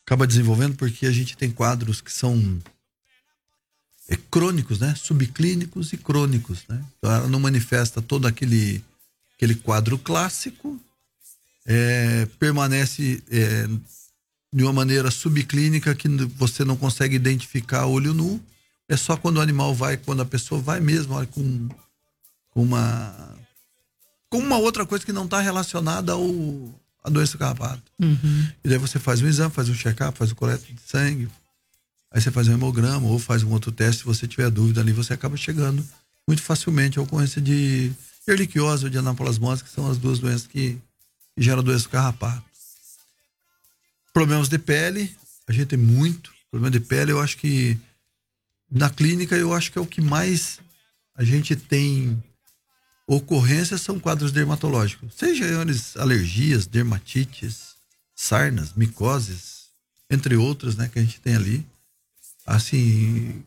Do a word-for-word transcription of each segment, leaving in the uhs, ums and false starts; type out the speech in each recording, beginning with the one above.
acaba desenvolvendo porque a gente tem quadros que são é, crônicos, né? Subclínicos e crônicos, né? Então ela não manifesta todo aquele, aquele quadro clássico, é, permanece é, de uma maneira subclínica que você não consegue identificar a olho nu. É só quando o animal vai, quando a pessoa vai mesmo, olha, com, com uma com uma outra coisa que não está relacionada ao a doença carrapato. Uhum. E daí você faz um exame, faz um check-up, faz um coleta de sangue, aí você faz um hemograma ou faz um outro teste. Se você tiver dúvida ali, você acaba chegando muito facilmente à ocorrência de erliquiose ou de anaplasmose, que são as duas doenças que, que geram a doença do carrapato. Problemas de pele, a gente tem muito. Problema de pele, eu acho que na clínica, eu acho que é o que mais a gente tem ocorrências, são quadros dermatológicos. Seja eles alergias, dermatites, sarnas, micoses, entre outras, né, que a gente tem ali. Assim,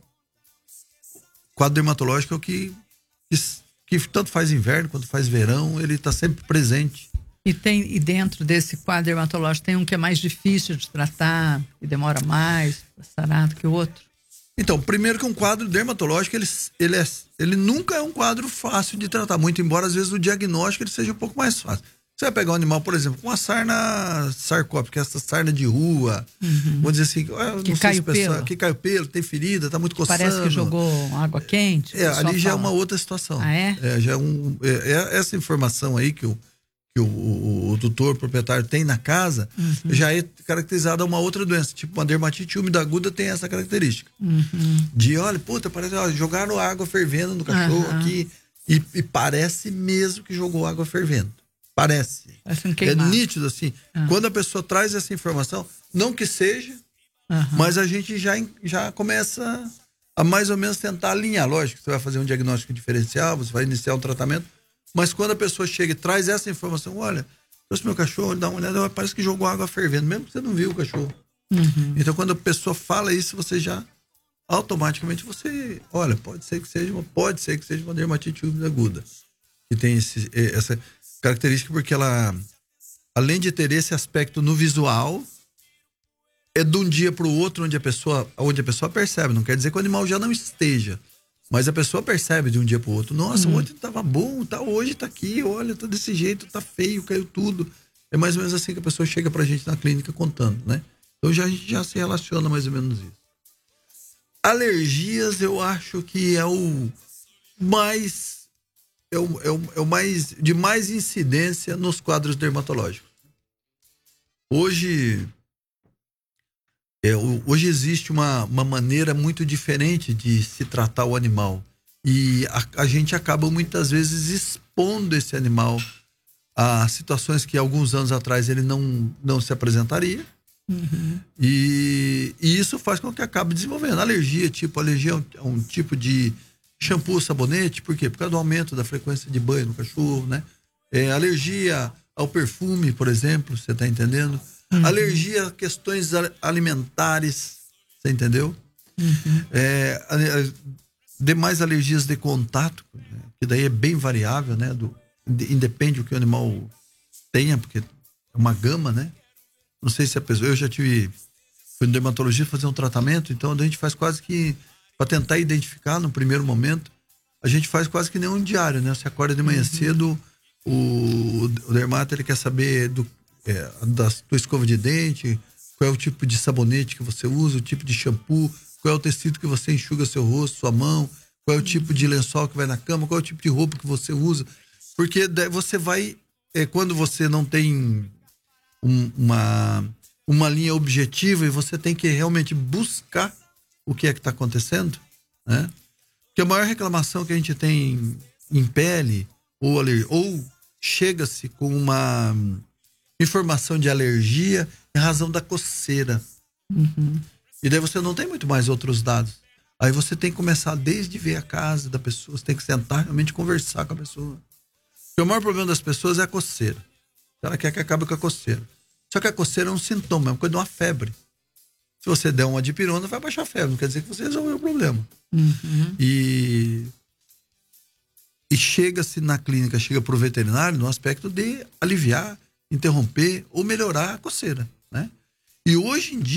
quadro dermatológico é o que, que, que tanto faz inverno quanto faz verão, ele está sempre presente. E, tem, e dentro desse quadro dermatológico tem um que é mais difícil de tratar, que demora mais, sarado que o outro? Então, primeiro que um quadro dermatológico, ele, ele, é, ele nunca é um quadro fácil de tratar, muito embora às vezes o diagnóstico ele seja um pouco mais fácil. Você vai pegar um animal, por exemplo, com uma sarna sarcópica, essa sarna de rua, uhum. Vamos dizer assim, que cai o pessoa, pelo. Que cai o pelo, tem ferida, tá muito coçando. Parece que jogou água quente. É, ali já fala. É uma outra situação. Ah, é? É, já é, um, é, é essa informação aí que o, que o, o, o tutor, o proprietário tem na casa, uhum. já é caracterizada uma outra doença, tipo uma dermatite úmida aguda tem essa característica. Uhum. De, olha, puta, parece, ó, jogaram água fervendo no cachorro uhum. aqui e, e parece mesmo que jogou água fervendo. Parece. Um é nítido, assim. Uhum. Quando a pessoa traz essa informação, não que seja, uhum. mas a gente já, já começa a mais ou menos tentar alinhar. Lógico, você vai fazer um diagnóstico diferencial, você vai iniciar um tratamento, mas quando a pessoa chega e traz essa informação, olha, trouxe meu cachorro, dá uma olhada, parece que jogou água fervendo, mesmo que você não viu o cachorro. Uhum. Então, quando a pessoa fala isso, você já, automaticamente, você, olha, pode ser que seja uma, pode ser que seja uma dermatite úmida aguda, que tem esse, essa característica, porque ela, além de ter esse aspecto no visual, é de um dia para o outro onde a pessoa, onde a pessoa percebe, não quer dizer que o animal já não esteja, mas a pessoa percebe de um dia para o outro, nossa, uhum. ontem tava bom, tá, hoje tá aqui, olha, tá desse jeito, tá feio, caiu tudo. É mais ou menos assim que a pessoa chega pra gente na clínica contando, né? Então já, a gente já se relaciona mais ou menos isso. Alergias, eu acho que é o mais é o, é o, é o mais de mais incidência nos quadros dermatológicos. Hoje é, hoje existe uma, uma maneira muito diferente de se tratar o animal. E a, a gente acaba muitas vezes expondo esse animal a situações que alguns anos atrás ele não, não se apresentaria. Uhum. E, e isso faz com que acabe desenvolvendo alergia, tipo alergia a um, a um tipo de shampoo, sabonete. Por quê? Por causa do aumento da frequência de banho no cachorro, né? É, alergia ao perfume, por exemplo, você tá entendendo? Uhum. Alergia a questões alimentares, você entendeu? Uhum. É, a, a, demais alergias de contato, né? Que daí é bem variável, né? Do, independe do que o animal tenha, porque é uma gama, né? Não sei se a pessoa... Eu já tive... Fui no dermatologista fazer um tratamento, então a gente faz quase que... Para tentar identificar no primeiro momento, a gente faz quase que nem um diário, né? Você acorda de manhã uhum. cedo, o, o dermato, ele quer saber do, é, da tua escova de dente, qual é o tipo de sabonete que você usa, o tipo de shampoo, qual é o tecido que você enxuga seu rosto, sua mão, qual é o tipo de lençol que vai na cama, qual é o tipo de roupa que você usa. Porque você vai... É, quando você não tem... Um, uma, uma linha objetiva e você tem que realmente buscar o que é que está acontecendo, né? Porque a maior reclamação que a gente tem em pele ou, ou chega-se com uma informação de alergia em razão da coceira. Uhum. E daí você não tem muito mais outros dados. Aí você tem que começar desde ver a casa da pessoa, você tem que sentar realmente conversar com a pessoa. Porque o maior problema das pessoas é a coceira. Ela quer que acabe com a coceira. Só que a coceira é um sintoma, é uma coisa de uma febre. Se você der uma dipirona, vai baixar a febre. Não quer dizer que você resolveu o problema. Uhum. E, e chega-se na clínica, chega para o veterinário no aspecto de aliviar, interromper ou melhorar a coceira, né? E hoje em dia,